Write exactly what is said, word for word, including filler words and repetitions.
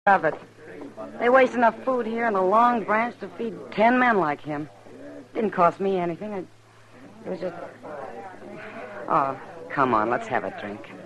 of it. They waste enough food here in the Long Branch to feed ten men like him. Didn't cost me anything. It, it was just... Oh, come on, let's have a drink.